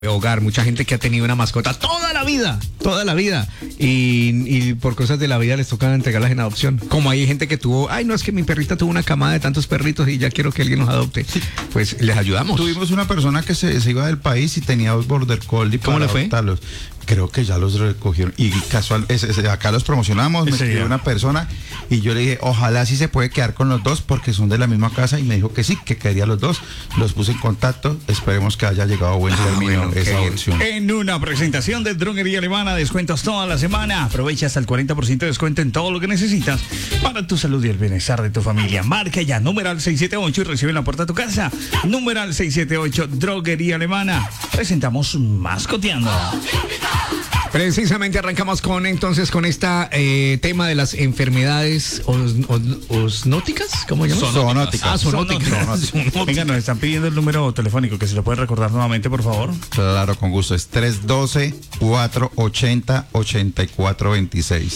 hogar, mucha gente que ha tenido una mascota toda la vida, y por cosas de la vida les toca entregarlas en adopción. Como hay gente que tuvo, ay, no, es que mi perrita tuvo una camada de tantos perritos y ya quiero que alguien los adopte, pues les ayudamos. Tuvimos una persona que se iba del país y tenía dos border collie. ¿Cómo le fue? Adoptarlos. Creo que ya los recogieron y casual, acá los promocionamos, me escribió una persona y yo le dije, ojalá sí se puede quedar con los dos porque son de la misma casa, y me dijo que sí, que quería los dos. Los puse en contacto, esperemos que haya llegado a buen término esa adopción. En una presentación de Droguería Alemana, descuentos toda la semana. Aprovecha hasta el 40% de descuento en todo lo que necesitas para tu salud y el bienestar de tu familia. Marca ya numeral 678 y recibe en la puerta de tu casa. Numeral 678, Droguería Alemana. Presentamos Mascoteando. Precisamente arrancamos con esta tema de las enfermedades osnóticas, ¿cómo llaman? Zoonóticas. Zoonóticas. Venga, nos están pidiendo el número telefónico, que se lo puede recordar nuevamente, por favor. Claro, con gusto, es 312-480-8426.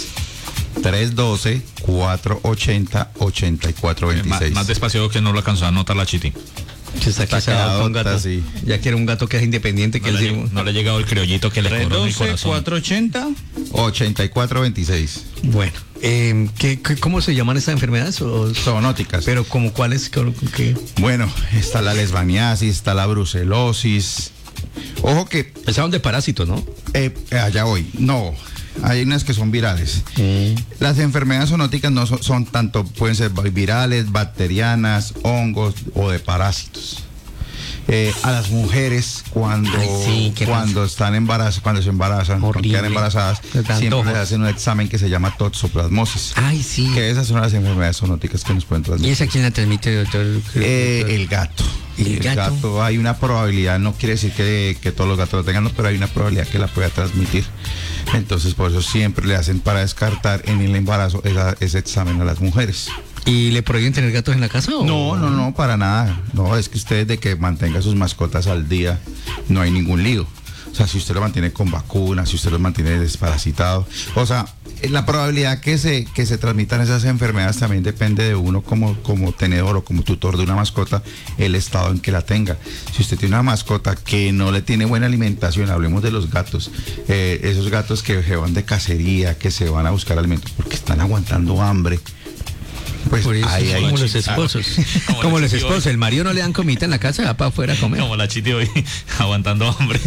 312-480-8426. Más despacio que no lo alcanzó a anotar la Chiti. Está quedado un gato. Sí. Ya quiere un gato que es independiente. No le ha llegado el criollito que le corona el corazón. 480 8426. Bueno, ¿cómo se llaman estas enfermedades? Zoonóticas. Pero ¿como cuáles? ¿Qué? Bueno, está la lesbaniasis, está la brucelosis. Ojo que... Pensaban de parásitos, ¿no? Allá voy. No, hay unas que son virales. Las enfermedades zoonóticas no son tanto, pueden ser virales, bacterianas, hongos o de parásitos. A las mujeres cuando están embarazadas, cuando se embarazan, cuando quedan embarazadas, siempre les hacen un examen que se llama toxoplasmosis. Ay, sí. Que esas son las enfermedades zoonóticas que nos pueden transmitir. ¿Y esa quién la transmite, doctor? El gato. El gato, hay una probabilidad, no quiere decir que todos los gatos lo tengan, pero hay una probabilidad que la pueda transmitir. Entonces, por eso siempre le hacen, para descartar en el embarazo, ese examen a las mujeres. ¿Y le prohíben tener gatos en la casa? ¿O? No, para nada. No, es que usted, de que mantenga sus mascotas al día, no hay ningún lío. O sea, si usted lo mantiene con vacunas, si usted lo mantiene desparasitado, o sea, la probabilidad que se transmitan esas enfermedades también depende de uno como tenedor o como tutor de una mascota, el estado en que la tenga. Si usted tiene una mascota que no le tiene buena alimentación, hablemos de los gatos, esos gatos que se van de cacería, que se van a buscar alimentos porque están aguantando hambre. Pues por eso, ahí, como los esposos. Como los esposos. El marido no le dan comida en la casa, va para afuera a comer. Como la Chiti hoy, aguantando hambre.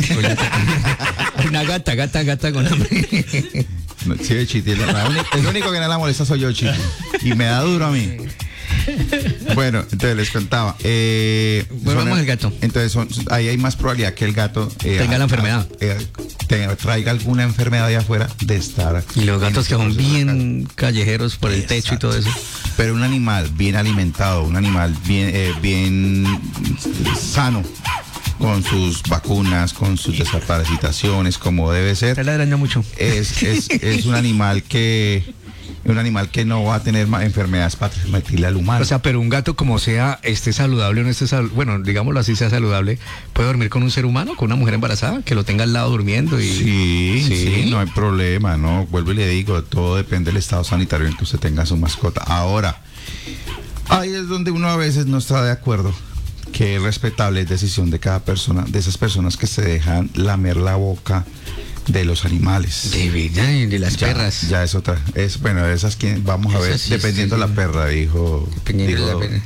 Una gata con hambre. No, sí, Chiti. El único que no la molesta soy yo, Chiti. Y me da duro a mí. Bueno, entonces les contaba. Volvamos al gato. Entonces ahí hay más probabilidad que el gato tenga la enfermedad. Traiga alguna enfermedad de afuera de estar. Y los gatos que son bien callejeros por el techo y todo eso. Pero un animal bien alimentado, un animal bien sano, con sus vacunas, con sus desparasitaciones, como debe ser. Está ladrando mucho. Es un animal que no va a tener enfermedades para transmitirle al humano. O sea, pero un gato, como sea, esté saludable o no esté saludable, bueno, digámoslo así, sea saludable, ¿puede dormir con un ser humano, con una mujer embarazada, que lo tenga al lado durmiendo? Sí, no hay problema, ¿no? Vuelvo y le digo, todo depende del estado sanitario en que usted tenga su mascota. Ahora, ahí es donde uno a veces no está de acuerdo, que es respetable, es decisión de cada persona, de esas personas que se dejan lamer la boca de los animales. De verdad, de las perras. Ya es otra. Bueno, esas que vamos a ver, sí, dependiendo de la perra, dijo. Dependiendo de la perra.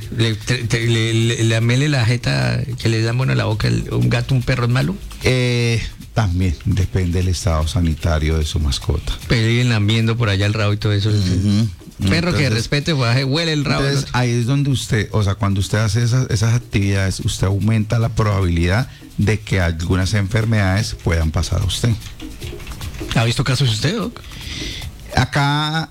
¿Le amele la jeta que le dan a la boca un gato, un perro es malo? También depende del estado sanitario de su mascota. Pero viven lamiendo por allá el rabo y todo eso. Perro entonces, que respete, pues, huele el rabo. Entonces, ahí es donde usted, o sea, cuando usted hace esas actividades, usted aumenta la probabilidad de que algunas enfermedades puedan pasar a usted. ¿Ha visto casos usted, Doc? Acá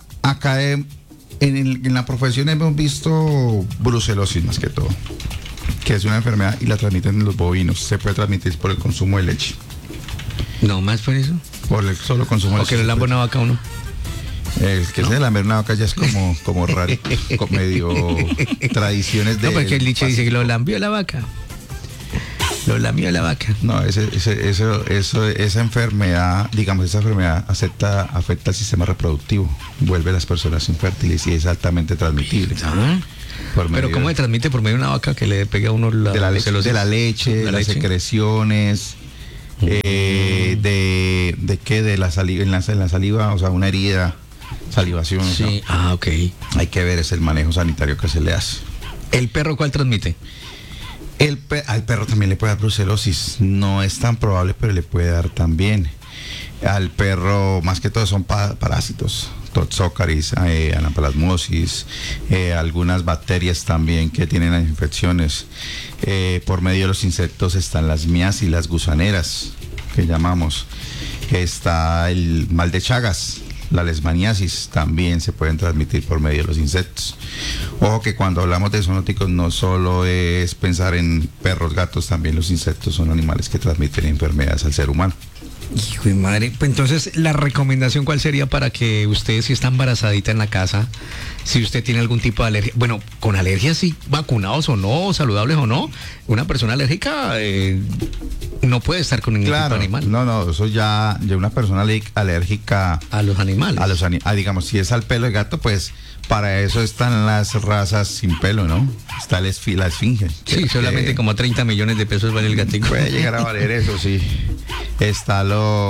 en la profesión hemos visto brucelosis más que todo, que es una enfermedad y la transmiten en los bovinos. Se puede transmitir por el consumo de leche. ¿No más por eso? Por el solo consumo de leche. ¿O que le lamba una vaca a uno? El que se lambe una vaca ya es como raro, medio tradiciones de... No, porque el dicho dice que lo lambió la vaca. Lo lamió la vaca. No, esa enfermedad, digamos, esa enfermedad afecta al sistema reproductivo, vuelve a las personas infértiles y es altamente transmitible. Pero ¿cómo se transmite? ¿Por medio de una vaca que le pegue a uno de la leche, las secreciones, ¿De qué? De la saliva, en la saliva, o sea, una herida, salivación. O Sí, sea, ok. hay que ver es el manejo sanitario que se le hace. ¿El perro cuál transmite? Al perro también le puede dar brucelosis. No es tan probable, pero le puede dar también. Al perro, más que todo, son parásitos. Toxocaris, anaplasmosis, algunas bacterias también que tienen las infecciones. Por medio de los insectos están las mias y las gusaneras, que llamamos. Está el mal de Chagas, la leishmaniasis, también se pueden transmitir por medio de los insectos. Ojo que cuando hablamos de zoonóticos no solo es pensar en perros, gatos, también los insectos son animales que transmiten enfermedades al ser humano. Hijo de madre. Pues entonces, la recomendación, ¿cuál sería para que usted, si está embarazadita en la casa, si usted tiene algún tipo de alergia, bueno, con alergias, sí, vacunados o no, saludables o no, una persona alérgica no puede estar con ningún tipo de animal? No, eso ya una persona alérgica A los animales. digamos, si es al pelo de gato, pues para eso están las razas sin pelo, ¿no? Está la esfinge. Sí, solamente como 30 millones de pesos vale el gatico. Puede llegar a valer eso, sí. Está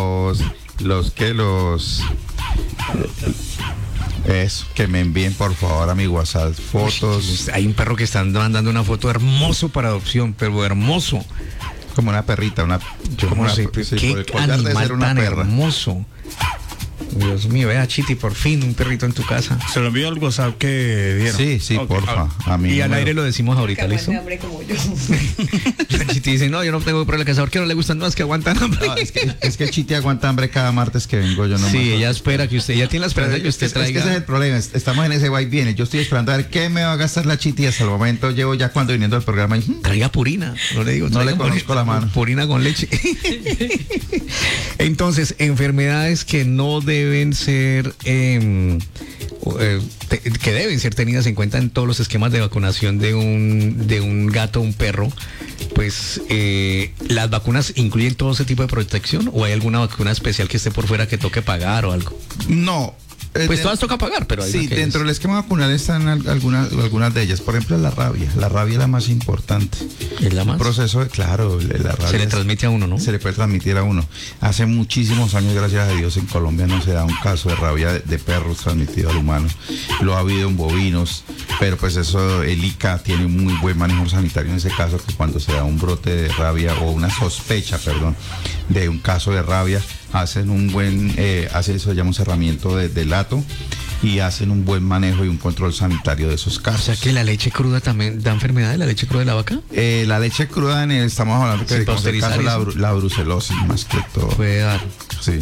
eso, que me envíen por favor a mi WhatsApp fotos. Hay un perro que está mandando una foto hermoso para adopción, pero hermoso. Como una perrita, Yo como no sé, sí, qué por el collar de animal ser una tan perra. hermoso. Dios mío, vea, Chiti, por fin un perrito en tu casa. Se lo envío al WhatsApp que dieron. Sí, Ok, porfa. A mí Y al número. aire lo decimos ahorita, Capaz ¿listo? de hambre como yo. Chiti dice, no, yo no tengo problema, cazador, que no le gustan más que aguantan hambre. No, es que Chiti aguanta hambre cada martes que vengo yo. No Sí, más. ella espera que usted, ella tiene la esperanza de que usted Es que traiga. ese es el problema, estamos en ese va y viene. Yo estoy esperando a ver qué me va a gastar la Chiti. Hasta el momento llevo ya cuando viniendo al programa y, Traiga purina, no le digo. No traiga le conozco la mano. Purina con leche. Entonces, enfermedades que no deben ser, que deben ser tenidas en cuenta en todos los esquemas de vacunación de un gato o un perro. Pues, ¿las vacunas incluyen todo ese tipo de protección? ¿O hay alguna vacuna especial que esté por fuera que toque pagar o algo? no. Pues todas toca pagar, pero hay Sí, una que dentro del esquema vacunal están algunas de ellas. Por ejemplo, la rabia. La rabia es la más importante. ¿Es la más? Un proceso, claro, la rabia Se le es- transmite a uno, ¿no? Se le puede transmitir a uno. Hace muchísimos años, gracias a Dios, en Colombia no se da un caso de rabia de perros transmitido al humano. Lo ha habido en bovinos, pero pues eso, el ICA tiene un muy buen manejo sanitario en ese caso, que cuando se da un brote de rabia o una sospecha, perdón, de un caso de rabia, hacen un buen, hace eso, se llama un cerramiento de lato y hacen un buen manejo y un control sanitario de esos O casos. sea que la leche cruda también da enfermedades, la leche cruda de la vaca. La leche cruda, estamos hablando que Sin digamos, el caso pasteurizar de la brucelosis más que todo. Puede dar. Sí.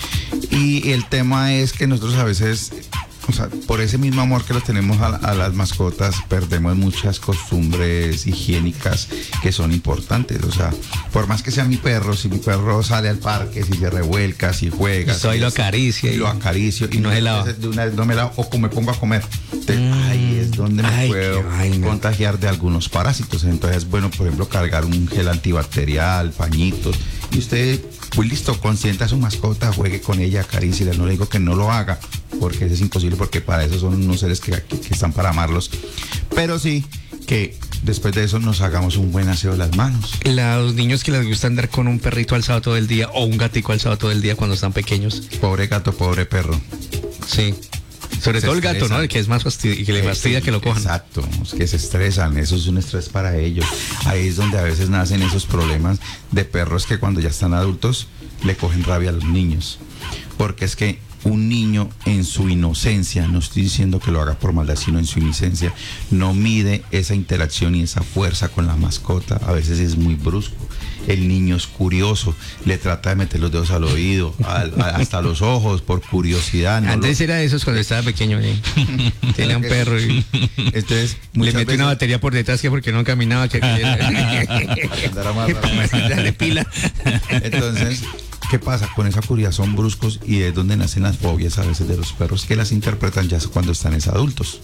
Y el tema es que nosotros a veces, o sea, por ese mismo amor que los tenemos a las mascotas, perdemos muchas costumbres higiénicas que son importantes. O sea, por más que sea mi perro, si mi perro sale al parque, si se revuelca, si juega, Y ahí lo acaricia y lo acaricio y no se lava. de una vez no me lavo o me pongo a comer. Entonces, ahí es donde me Ay, puedo qué vaina. contagiar de algunos parásitos. Entonces, bueno, por ejemplo, cargar un gel antibacterial, pañitos, y usted, pues listo, consienta a su mascota, juegue con ella, acaríciela. No le digo que no lo haga, porque eso es imposible, porque para eso son unos seres que están para amarlos. Pero sí que después de eso nos hagamos un buen aseo de las manos. Los niños que les gusta andar con un perrito alzado todo el día o un gatico alzado todo el día cuando están pequeños. Pobre gato, pobre perro. Sí. Sobre Se todo el gato, estresan. ¿no? El que es más que le fastidia que lo cojan. Exacto, es que se estresan, eso es un estrés para ellos. Ahí es donde a veces nacen esos problemas de perros que cuando ya están adultos le cogen rabia a los niños. Porque es que un niño en su inocencia, no estoy diciendo que lo haga por maldad, sino en su inocencia, no mide esa interacción y esa fuerza con la mascota. A veces es muy brusco. El niño es curioso, le trata de meter los dedos al oído, hasta los ojos, por curiosidad. no Antes lo- era de esos cuando estaba pequeño. Tenía un perro y Entonces, le muchas metí una veces- batería por detrás que porque no caminaba. Que Andará más rápido. darle pila. Entonces, ¿qué pasa? Con esa curiosidad son bruscos y es donde nacen las fobias a veces de los perros que las interpretan ya cuando están adultos.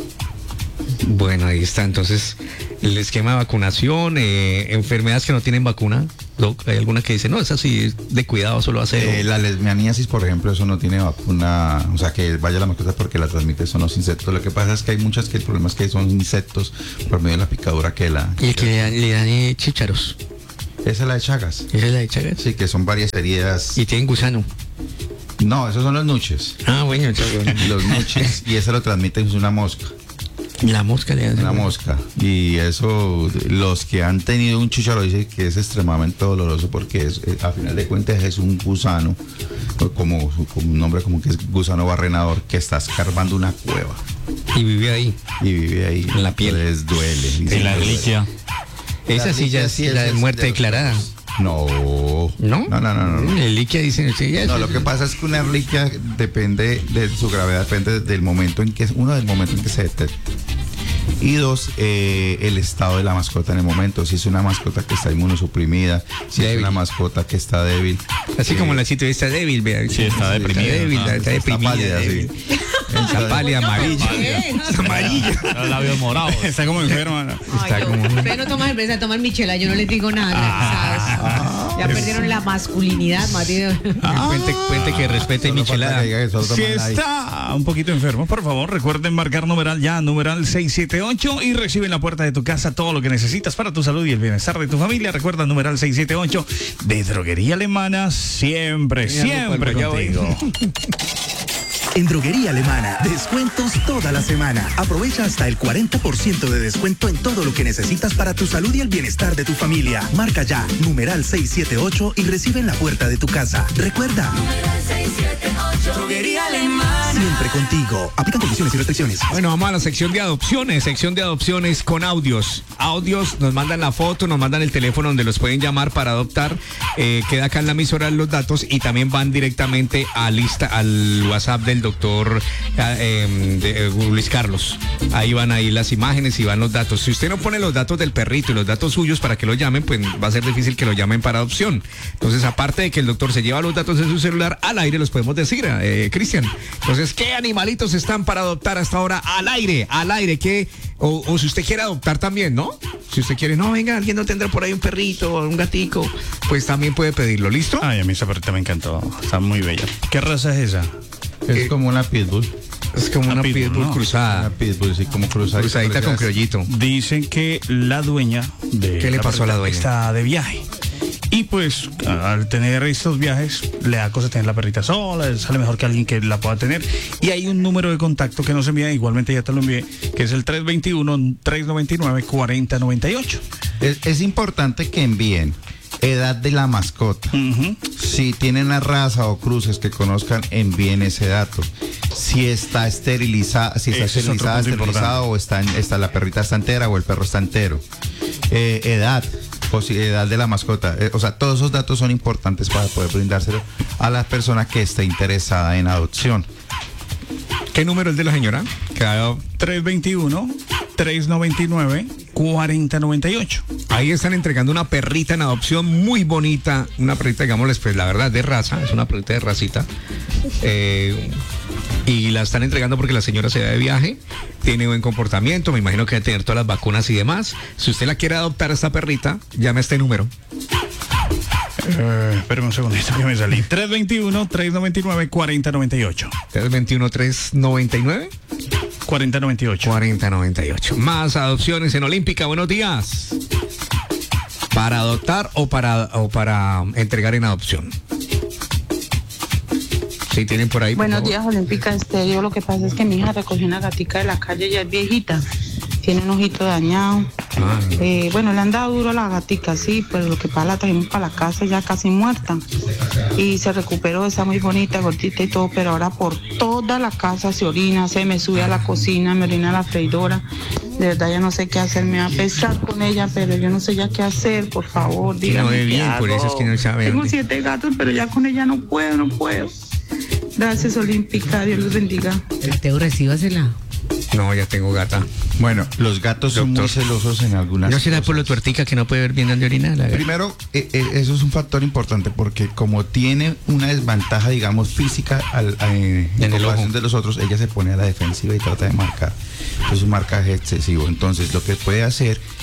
Bueno, ahí está. Entonces, el esquema de vacunación, enfermedades que no tienen vacuna. Doc, hay alguna que dice, no, esa sí de cuidado, solo hace. La lesbianiasis, por ejemplo, eso no tiene vacuna, o sea, que vaya la mascota porque la transmite son los insectos. Lo que pasa es que hay muchas que el problema es que son insectos por medio de la picadura que la... Y el que le dan chícharos. Esa es la de Chagas. ¿Esa es la de Chagas? Sí, que son varias heridas. Y tienen gusano. No, esos son los nuches. Ah, bueno, Los nuches. Y eso lo transmiten es una mosca. La mosca le hace. Una mosca. Y eso, los que han tenido un chúcharo dicen que es extremadamente doloroso porque a final de cuentas es un gusano, como un nombre como que es gusano barrenador, que está escarbando una cueva. Y vive ahí. Y vive ahí. En la piel. Les duele. Y la reliquia. Esa sí ya es la de muerte declarada. No. ¿No? No. El liquia dicen, sí, ya No, lo que pasa es que una reliquia depende de su gravedad, depende del momento en que del momento en que se detecta. Y dos, el estado de la mascota en el momento. Si es una mascota que está inmunosuprimida, si débil. es una mascota que está débil. Así como la sitio está débil, vea. Sí, está deprimida. Está débil, ¿no? está deprimida. pálida, débil. sí. Está pálida, amarilla. Amarilla. Los labios morados. Está como enferma. Está Ay, como- ustedes no toman cerveza, toman michela, yo no les digo nada, ¿sabes? Ya perdieron la masculinidad, Mateo. Cuente que respete Solo falta michelada. que diga que solo Si toman ahí. está un poquito enfermo, por favor, recuerden marcar numeral 678 y recibe en la puerta de tu casa todo lo que necesitas para tu salud y el bienestar de tu familia. Recuerda numeral 678 de Droguería Alemana, siempre contigo. En Droguería Alemana, descuentos toda la semana. Aprovecha hasta el 40% de descuento en todo lo que necesitas para tu salud y el bienestar de tu familia. Marca ya, numeral 678 y recibe en la puerta de tu casa. Recuerda, Droguería Alemana. siempre contigo. Aplican condiciones y restricciones. Bueno, vamos a la sección de adopciones con audios. Audios, nos mandan la foto, nos mandan el teléfono donde los pueden llamar para adoptar. Queda acá en la emisora los datos y también van directamente al WhatsApp del doctor Luis Carlos. Ahí van las imágenes y van los datos. Si usted no pone los datos del perrito y los datos suyos para que lo llamen, pues va a ser difícil que lo llamen para adopción. Entonces, aparte de que el doctor se lleva los datos de su celular, al aire los podemos decir, Cristian. Entonces, ¿qué animalitos están para adoptar hasta ahora al aire? ¿Qué? O si usted quiere adoptar también, ¿no? Si usted quiere, no, venga, alguien no tendrá por ahí un perrito o un gatico, pues también puede pedirlo. ¿Listo? Ay, a mí esa perrita me encantó. Está muy bella. ¿Qué raza es esa? Es como una pitbull. Es como una pitbull, ¿no? cruzada. Una pitbull, sí, como Cruzadita con criollito. Dicen que la dueña de ¿Qué le pasó a la perrita dueña? está de viaje. Y pues al tener estos viajes le da cosa tener la perrita sola, sale mejor que alguien que la pueda tener. Y hay un número de contacto que nos envía, igualmente ya te lo envié, que es el 321-399-4098. Es importante que envíen edad de la mascota. Si tienen una raza o cruces que conozcan, envíen ese dato. Si está esterilizada, Ese es otro punto esterilizado o la perrita está entera o el perro está entero. Edad de la mascota. O sea, todos esos datos son importantes para poder brindárselo a la persona que esté interesada en adopción. ¿Qué número es de la señora? 321-399-4098. Ahí están entregando una perrita en adopción muy bonita. Una perrita, digámosles, pues la verdad, de raza. Es una perrita de racita. Y la están entregando porque la señora se va de viaje. Tiene buen comportamiento. Me imagino que debe tener todas las vacunas y demás. Si usted la quiere adoptar a esta perrita, llame a este número. Espérame un segundito que me salí. 321-399-4098. 321-399. 4098. 4098. Más adopciones en Olímpica. Buenos días. ¿Para adoptar o para entregar en adopción? Sí, tienen por ahí. Buenos días, Olímpica Estéreo. Lo que pasa es que mi hija recogió una gatica de la calle, ya es viejita. Tiene un ojito dañado. Bueno, le han dado duro a la gatica, sí, pero lo que pasa la trajimos para la casa ya casi muerta. Y se recuperó, está muy bonita, gordita y todo, pero ahora por toda la casa se orina, se me sube a la cocina, me orina a la freidora. De verdad ya no sé qué hacer, me va a pesar con ella, pero yo no sé ya qué hacer, por favor, dígame. No ve qué bien, por eso es que no sabe. Tengo dónde. 7 gatos, pero ya con ella no puedo. Gracias, Olímpica, Dios los bendiga. Mateo, recíbasela. No, ya tengo gata. Bueno, los gatos son muy celosos en algunas ¿No será cosas. por lo tuertica que no puede ver bien dónde orina la gata? Primero, eso es un factor importante porque como tiene una desventaja, digamos, física en el comparación ojo de los otros, ella se pone a la defensiva y trata de marcar. Es un marcaje excesivo. Entonces, lo que puede hacer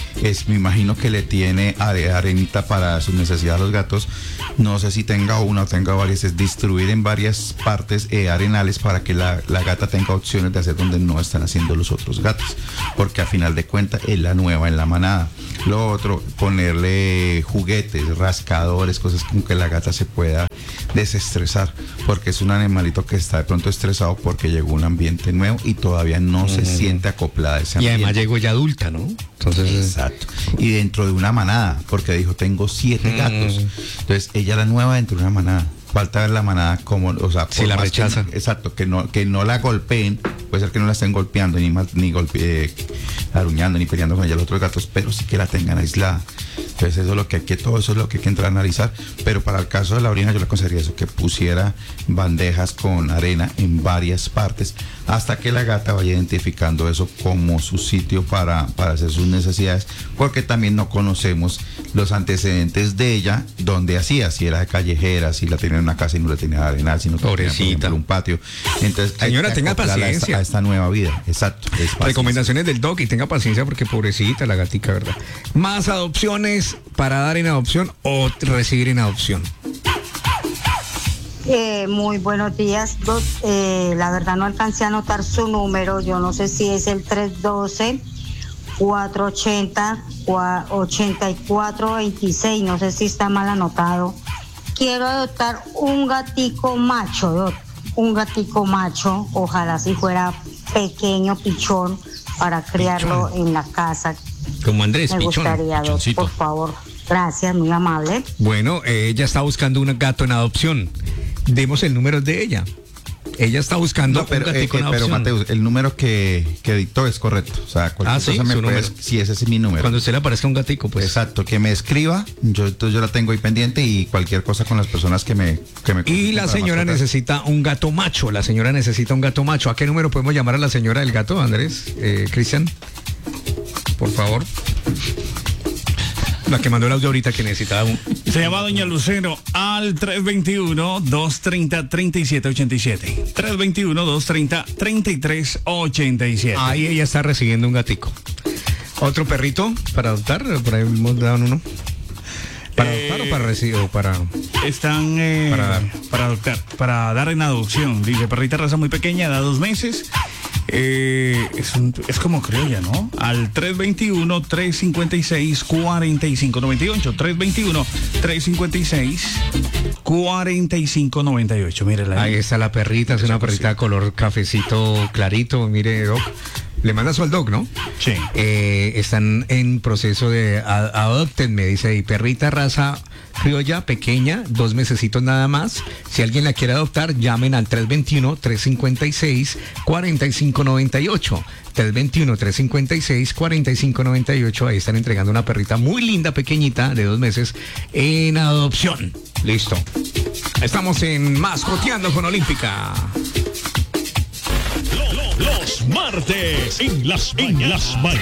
me imagino que le tiene arenita para sus necesidades a los gatos. No sé si tenga una o tenga varias, es distribuir en varias partes arenales para que la gata tenga opciones de hacer donde no están haciendo los otros gatos, porque a final de cuentas es la nueva en la manada. Lo otro, ponerle juguetes, rascadores, cosas como que la gata se pueda desestresar, porque es un animalito que está de pronto estresado porque llegó a un ambiente nuevo y todavía no se siente acoplada a ese Y ambiente. además llegó ya adulta, ¿no? Entonces, Exacto. Y dentro de una manada, porque dijo, tengo 7 gatos. Entonces, ella es la nueva dentro de una manada. Falta ver la manada como, o sea, Si la más rechazan. Exacto, que no la golpeen, puede ser que no la estén golpeando, ni aruñando, ni peleando con ella los otros gatos, pero sí que la tengan aislada. Entonces eso es lo que todo eso es lo que hay que entrar a analizar. Pero para el caso de la orina yo le aconsejaría eso, que pusiera bandejas con arena en varias partes, hasta que la gata vaya identificando eso como su sitio para hacer sus necesidades, porque también no conocemos los antecedentes de ella, donde hacía, si era de callejera, si la tenía en una casa y no le tenía arenal, si no tenía, por Pobrecita. ejemplo, un patio. Entonces, hay Señora, que tenga acoplarla paciencia. a esta nueva vida. Exacto. Es paciencia. recomendaciones del doc y tenga paciencia porque pobrecita la gatica, ¿verdad? Más adopciones para dar en adopción o recibir en adopción. Muy buenos días, Doc. La verdad no alcancé a anotar su número. Yo no sé si es el 312-480-8426. No sé si está mal anotado. Quiero adoptar un gatico macho, Doc. Un gatico macho. Ojalá si fuera pequeño, pichón, para criarlo en la casa. Como Andrés Me Pichón. gustaría, Doc, Pichoncito. por favor. Gracias, muy amable. Bueno, ella está buscando un gato en adopción. Demos el número de ella. Ella está buscando No, pero, un gatico en pero adopción. Mateus, el número que dictó es correcto. O sea, cualquier ¿sí? cosa me ¿Su puede. número? Sí, ese es mi número. Cuando a usted le aparezca un gatico, pues. Exacto, que me escriba. Entonces yo la tengo ahí pendiente y cualquier cosa con las personas que me Y la para señora mascotas. necesita un gato macho. La señora necesita un gato macho. ¿A qué número podemos llamar a la señora del gato, Andrés? Cristian, por favor. La que mandó el audio ahorita que necesitaba un. Se llama Doña Lucero al 321-230-3787. 321-230-3387. Ahí ella está recibiendo un gatico. ¿Otro perrito para adoptar? Por ahí hemos dado uno. ¿Para adoptar o para recibir? O para... Están Para dar. para dar en adopción. Dice, perrita raza muy pequeña, da 2 meses. Es como criolla, ¿no? Al 321-356-4598. 321-356-4598. Mírela Ahí está la perrita, es una perrita de color cafecito clarito. Mire, Doc. Le manda su al Doc, ¿no? Sí. Están en proceso de adopten, me dice, y perrita raza criolla, pequeña, 2 mesecitos nada más. Si alguien la quiere adoptar, llamen al 321-356-4598. 321-356-4598. Ahí están entregando una perrita muy linda, pequeñita, de 2 meses, en adopción. Listo. Estamos en Mascoteando con Olímpica. Los martes en las mañanas.